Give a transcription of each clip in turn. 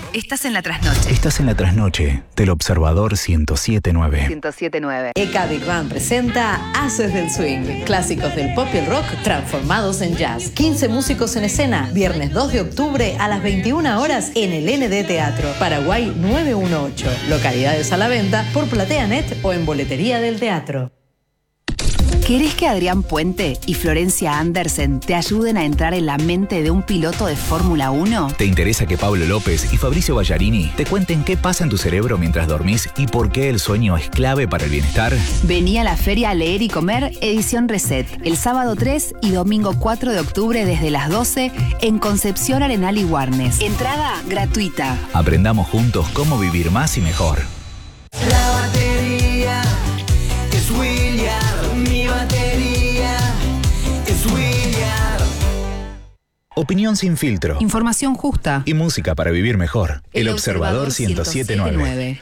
Estás en la trasnoche. Estás en la trasnoche del Observador 107.9. 107.9. EK Big Band presenta Haces del Swing, clásicos del pop y el rock transformados en jazz. 15 músicos en escena, viernes 2 de octubre a las 21 horas en el ND Teatro, Paraguay 918. Localidades a la venta por PlateaNet o en boletería del teatro. ¿Querés que Adrián Puente y Florencia Andersen te ayuden a entrar en la mente de un piloto de Fórmula 1? ¿Te interesa que Pablo López y Fabricio Ballarini te cuenten qué pasa en tu cerebro mientras dormís y por qué el sueño es clave para el bienestar? Vení a la Feria Leer y Comer, edición Reset, el sábado 3 y domingo 4 de octubre desde las 12 en Concepción Arenal y Warnes. Entrada gratuita. Aprendamos juntos cómo vivir más y mejor. La batería es William. Mi batería es William. Opinión sin filtro. Información justa. Y música para vivir mejor. El Observador 107.9.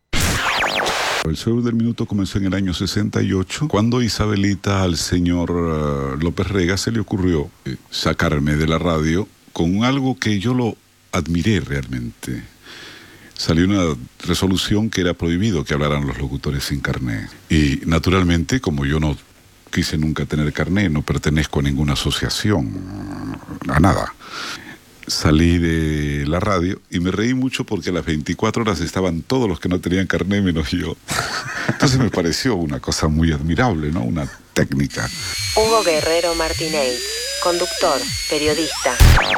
El show del minuto comenzó en el año 68, cuando Isabelita al señor López Rega se le ocurrió sacarme de la radio con algo que yo lo admiré realmente. Salió una resolución que era prohibido que hablaran los locutores sin carné. Y naturalmente, como yo no quise nunca tener carné, no pertenezco a ninguna asociación, a nada. Salí de la radio y me reí mucho porque a las 24 horas estaban todos los que no tenían carné menos yo. Entonces me pareció una cosa muy admirable, ¿no? Una técnica. Hugo Guerrero Martínez, conductor, periodista.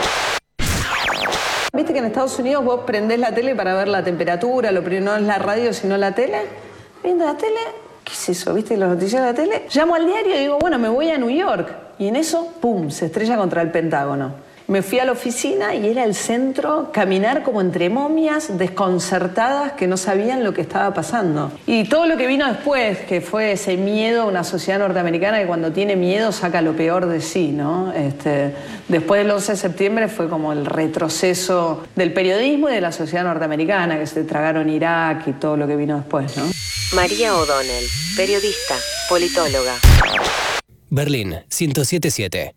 ¿Viste que en Estados Unidos vos prendés la tele para ver la temperatura? Lo primero no es la radio, sino la tele. Viendo la tele, ¿qué es eso? ¿Viste los noticiarios de la tele? Llamo al diario y digo, bueno, me voy a New York. Y en eso, ¡pum!, se estrella contra el Pentágono. Me fui a la oficina y era el centro, caminar como entre momias desconcertadas que no sabían lo que estaba pasando. Y todo lo que vino después, que fue ese miedo a una sociedad norteamericana que cuando tiene miedo saca lo peor de sí, ¿no? Después del 11 de septiembre fue como el retroceso del periodismo y de la sociedad norteamericana, que se tragaron Irak y todo lo que vino después, ¿no? María O'Donnell, periodista, politóloga. Berlín, 107.7.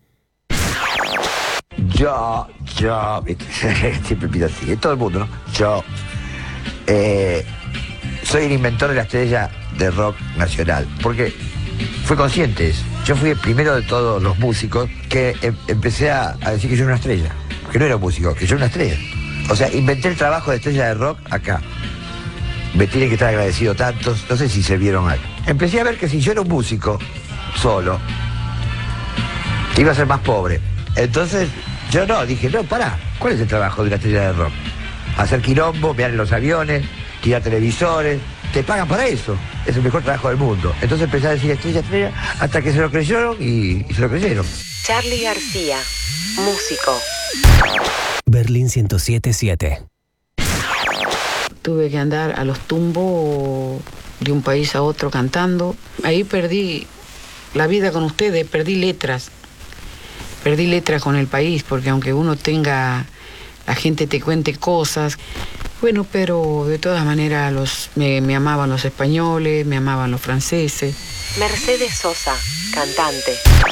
Yo, siempre pido así, todo el mundo, ¿no? Yo soy el inventor de la estrella de rock nacional, porque fue consciente eso. Yo fui el primero de todos los músicos que empecé a decir que yo era una estrella, que no era un músico, que yo era una estrella. O sea, inventé el trabajo de estrella de rock acá. Me tienen que estar agradecido tantos, no sé si se vieron algo. Empecé a ver que si yo era un músico solo, iba a ser más pobre. Entonces, yo dije, pará, ¿cuál es el trabajo de una estrella de rock? Hacer quilombo, mirar en los aviones, tirar televisores, te pagan para eso, es el mejor trabajo del mundo. Entonces empecé a decir estrella, hasta que se lo creyeron y se lo creyeron. Charly García, músico. Berlín 107.7. Tuve que andar a los tumbos de un país a otro cantando. Ahí perdí la vida con ustedes, perdí letras con el país, porque aunque uno tenga, la gente te cuente cosas, bueno, pero de todas maneras me amaban los españoles, me amaban los franceses. Mercedes Sosa, cantante.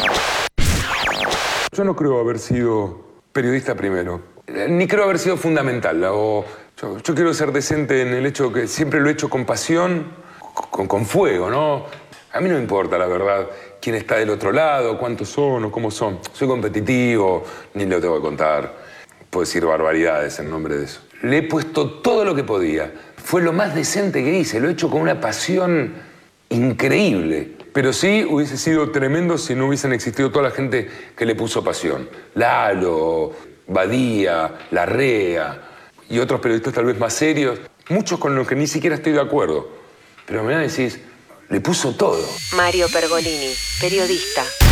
Yo no creo haber sido periodista primero, ni creo haber sido fundamental. Yo quiero ser decente en el hecho que siempre lo he hecho con pasión, con fuego, ¿no? A mí no me importa, la verdad, quién está del otro lado, cuántos son o cómo son. Soy competitivo, ni lo tengo que contar. Puedo decir barbaridades en nombre de eso. Le he puesto todo lo que podía. Fue lo más decente que hice. Lo he hecho con una pasión increíble. Pero sí hubiese sido tremendo si no hubiesen existido toda la gente que le puso pasión. Lalo, Badía, Larrea y otros periodistas tal vez más serios. Muchos con los que ni siquiera estoy de acuerdo. Pero me decís, le puso todo. Mario Pergolini, periodista.